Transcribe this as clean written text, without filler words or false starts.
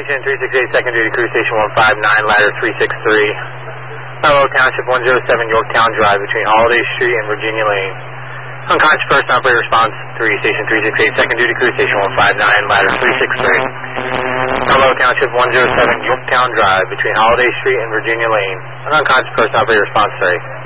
Station 368, second duty crew station 159, ladder 363. Hello, Township 107, Yorktown Drive, between Holiday Street and Virginia Lane. Unconscious person, operator response 3, Station 368, second duty crew station 159, ladder 363. Hello, Township 107, Yorktown Drive, between Holiday Street and Virginia Lane. An unconscious person, operator response 3.